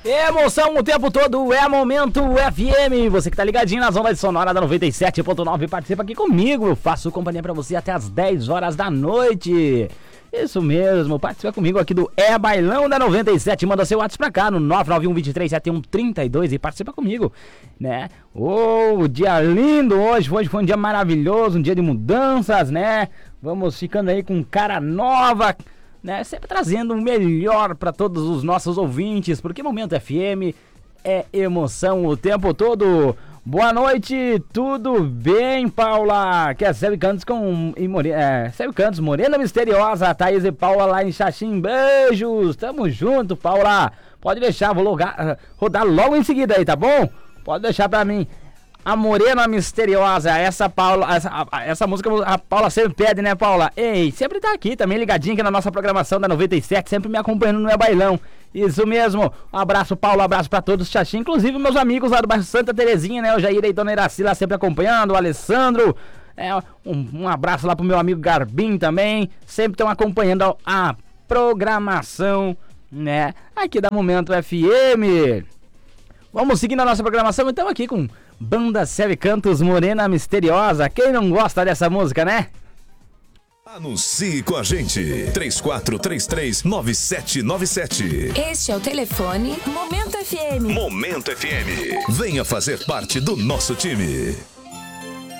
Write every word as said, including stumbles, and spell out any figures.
Emoção o tempo todo, é Momento F M. Você que tá ligadinho na zona de sonora da noventa e sete ponto nove, participa aqui comigo. Eu faço companhia pra você até as dez horas da noite. Isso mesmo, participa comigo aqui do É Bailão da noventa e sete. Manda seu WhatsApp pra cá no nove nove um, dois três sete um, três dois e participa comigo, né? Ô, oh, dia lindo hoje, hoje foi um dia maravilhoso, um dia de mudanças, né? Vamos ficando aí com cara nova, né? Sempre trazendo o melhor pra todos os nossos ouvintes, porque Momento F M é emoção o tempo todo. Boa noite, tudo bem, Paula? Que é Sérgio Cantos com e More... é, Sérgio Cantos, Morena Misteriosa, Thaís e Paula lá em Xaxim. Beijos, tamo junto, Paula. Pode deixar, vou logar, rodar logo em seguida aí, tá bom? Pode deixar pra mim. A Morena Misteriosa, essa Paula, essa, essa música a Paula sempre pede, né, Paula? Ei, sempre tá aqui também ligadinha aqui na nossa programação da noventa e sete, sempre me acompanhando no É Bailão. Isso mesmo, um abraço, Paulo, um abraço pra todos, Xaxim, inclusive meus amigos lá do bairro Santa Terezinha, né, o Jair e Dona Iraci lá sempre acompanhando, o Alessandro, é, um, um abraço lá pro meu amigo Garbim também, sempre estão acompanhando a programação, né, aqui da Momento F M. Vamos seguir na nossa programação, então, aqui com Banda Sérgio Cantos, Morena Misteriosa. Quem não gosta dessa música, né? Anuncie com a gente, três quatro três três, nove sete nove sete. Este é o telefone Momento F M. Momento F M. Venha fazer parte do nosso time.